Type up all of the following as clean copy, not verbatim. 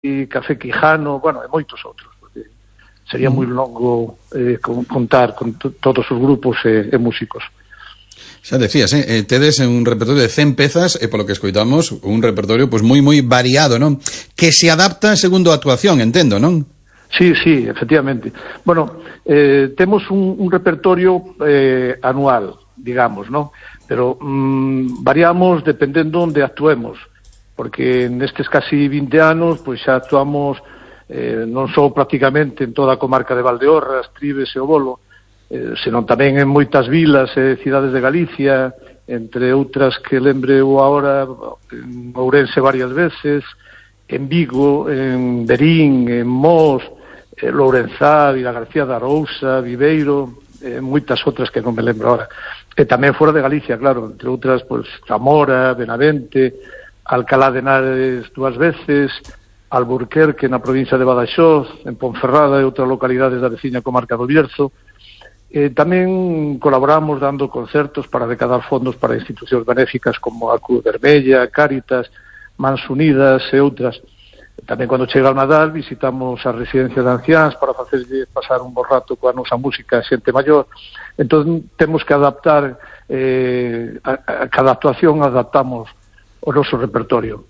Café Quijano, bueno, e moitos outros, porque sería moi longo contar con todos os grupos e músicos. Xa decías, tedes un repertorio de 100 pezas e polo que escoitamos un repertorio pois moi variado, non? Que se adapta segundo a actuación, entendo, non? Sí, efectivamente. Bueno, temos un repertorio anual, digamos, non? Pero variamos dependendo onde actuemos, porque nestes casi 20 anos pois xa actuamos non só prácticamente en toda a comarca de Valdeorras, Trives e o Bolo, senón tamén en moitas vilas e cidades de Galicia, entre outras que lembre eu agora, en Ourense varias veces, en Vigo, en Verín, en Mos, Lourenzá, Vilagarcía de Arousa, Viveiro, moitas outras que non me lembro agora. E tamén fora de Galicia, claro, entre outras, pois, Zamora, Benavente, Alcalá de Henares 2 veces, Alburquerque na provincia de Badaxoz, en Ponferrada e outras localidades da veciña comarca do Bierzo. Tamén colaboramos dando concertos para recaudar fondos para institucións benéficas como a Cruz Vermella, Cáritas, Mans Unidas e outras. Tamén cando chega o Nadal visitamos a residencia de anciáns para facerlle pasar un bo rato coa nosa música a xente maior. Entón temos que adaptar a cada actuación adaptamos o noso repertorio.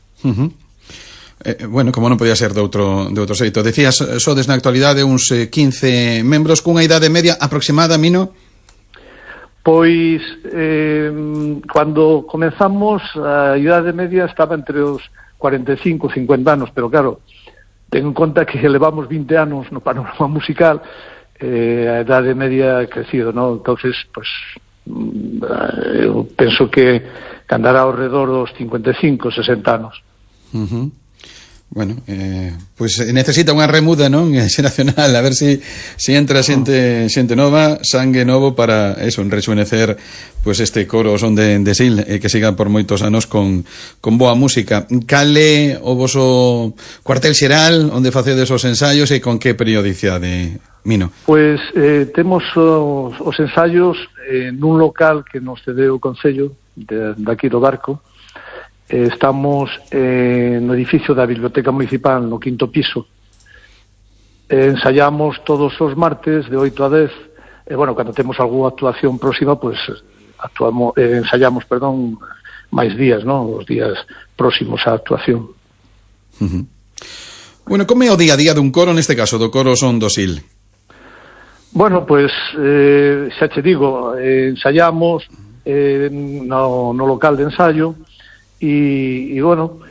Bueno, como non podía ser de outro xeito. Decías, sodes na actualidade uns 15 membros cunha idade media aproximada, Mino? Pois, cando comenzamos, a idade media estaba entre os 45 e 50 anos, pero claro, ten en conta que levamos 20 anos no panorama musical, a idade media ha crecido, ¿no? Entonces, pues, eu penso que andará ao redor dos 55, 60 anos. Bueno, pois necesita unha remuda, non? Xeracional, a ver se entra xente nova, sangue novo para eso, rejuvenecer pois este coro son de Sil que siga por moitos anos con boa música. Cale o voso cuartel xeral onde facedes os ensaios e con que periodicidade, Mino? Pois temos os ensaios nun local que nos cedeu o Concello daqui do Barco. Estamos no edificio da Biblioteca Municipal, no 5º piso. Ensaiamos todos os martes de 8 a 10. E, bueno, cando temos algunha actuación próxima, pues ensaiamos, máis días, non? Os días próximos á actuación. Bueno, como é o día a día dun coro, neste caso, do coro Son do Sil? Bueno, pues, xa che digo, ensaiamos no local de ensaio, e bueno,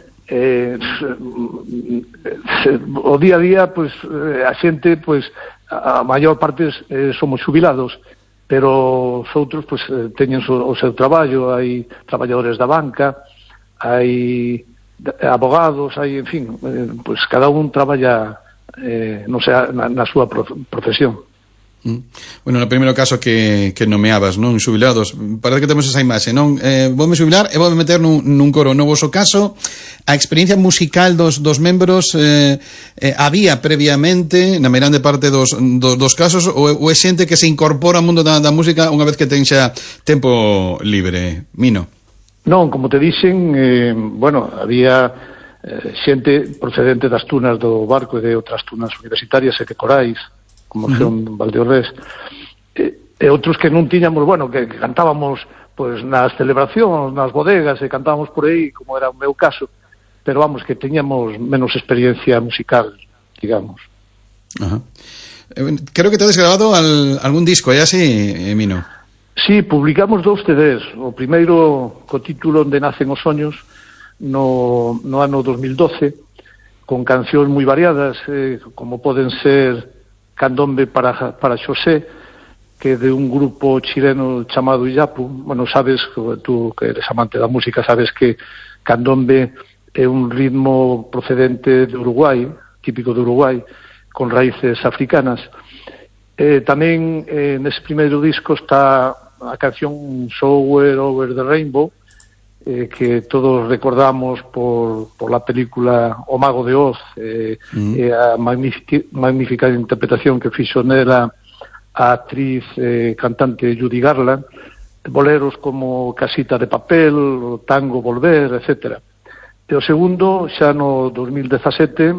o día a día, pues, a xente, pues, a maior parte somos xubilados, pero os outros, pues, teñen o seu traballo, hai traballadores da banca, hai abogados, hai, en fin, pues, cada un traballa, non sei, na súa profesión. Bueno, no primeiro caso que nomeabas, non? Xubilados, parece que temos esa imaxe, non? Voume xubilar e voume meter nun coro. No voso caso, a experiencia musical dos membros había previamente, na meirande parte dos casos, ou é xente que se incorpora ao mundo da música unha vez que ten xa tempo libre, Mino? Non, como te dixen, bueno, había xente procedente das tunas do Barco e de outras tunas universitarias e de corais, como son Valdeorrés, e outros que non tiñamos, bueno, que cantábamos pois nas celebracións, nas bodegas, e cantábamos por aí, como era o meu caso, pero vamos, que teñamos menos experiencia musical, digamos. Creo que te has grabado algún disco, é así, Mino? Sí, publicamos 2 CDs, o primeiro co título Onde nacen os soños, no ano 2012, con cancións moi variadas, como poden ser Candombe para Xosé, que é de un grupo chileno chamado Illapu. Bueno, sabes, tú que eres amante da música, sabes que Candombe é un ritmo procedente de Uruguai, típico de Uruguai, con raíces africanas. Tamén nese primeiro disco está a canción Somewhere Over the Rainbow, que todos recordamos por la película O Mago de Oz, e a magnífica interpretación que fixo nela a actriz cantante Judy Garland, boleros como Casita de Papel, Tango Volver, etc. E o segundo, xa no 2017,